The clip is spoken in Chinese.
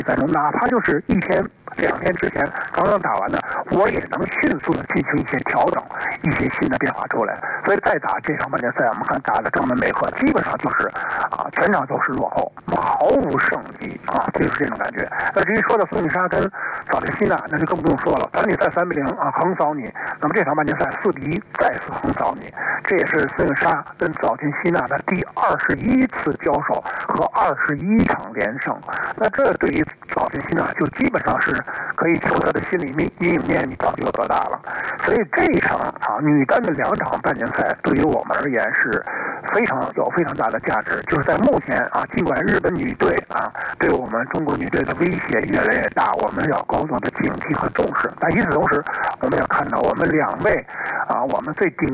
赛中，哪怕就是1天2天之前刚刚打完的，我也能迅速的进行一些调整，一些新的变化出来。所以再打这场半决赛，我们看打的正门美和，基本上就是全场都是落后，毫无胜机就是这种感觉。那至于说到孙颖莎跟早田希娜，那就更不用说了，团体赛3-0横扫你，那么这场半决赛4-1再次横扫你，这也是孙颖莎跟早田希娜的第21次交手和21场连胜。那这对于早田希娜就基本上是可以说她的心理阴影面积到底有多大了。所以这一场女单的2场半决赛对于我们而言是非常大的价值，就是在目前尽管日本女队对我们中国女队的威胁越来越大，我们要高度的警惕和重视，但与此同时，我们要看到我们2位我们最顶